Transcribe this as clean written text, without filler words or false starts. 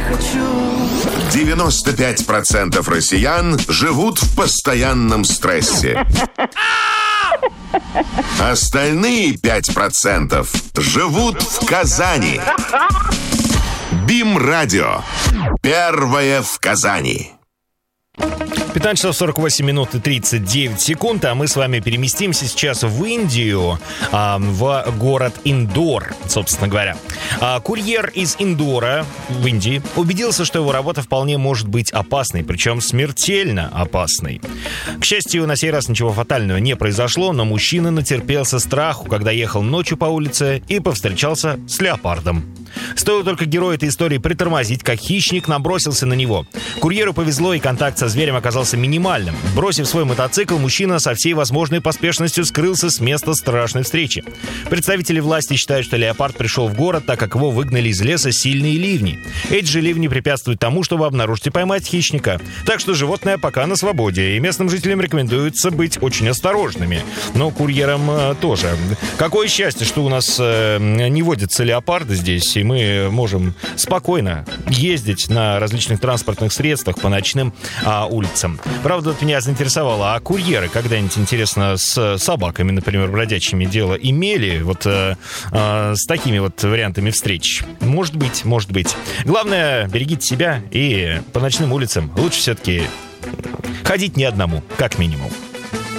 хочу. 95% россиян живут в постоянном стрессе. Остальные 5% живут в Казани. БИМ-радио. Первое в Казани. 15 часов 48 минут и 39 секунд, а мы с вами переместимся сейчас в Индию, в город Индор, собственно говоря. Курьер из Индора в Индии убедился, что его работа вполне может быть опасной, причем смертельно опасной. К счастью, на сей раз ничего фатального не произошло, но мужчина натерпелся страху, когда ехал ночью по улице и повстречался с леопардом. Стоило только герою этой истории притормозить, как хищник набросился на него. Курьеру повезло, и контакт со зверем оказался минимальным. Бросив свой мотоцикл, мужчина со всей возможной поспешностью скрылся с места страшной встречи. Представители власти считают, что леопард пришел в город, так как его выгнали из леса сильные ливни. Эти же ливни препятствуют тому, чтобы обнаружить и поймать хищника. Так что животное пока на свободе, и местным жителям рекомендуется быть очень осторожными. Но курьерам тоже. Какое счастье, что у нас не водятся леопарды здесь, и мы можем спокойно ездить на различных транспортных средствах по ночным улицам. Правда, вот меня заинтересовало, а курьеры когда-нибудь, интересно, с собаками, например, бродячими дело имели вот с такими вот вариантами встреч? Может быть, может быть. Главное, берегите себя, и по ночным улицам лучше все-таки ходить не одному, как минимум.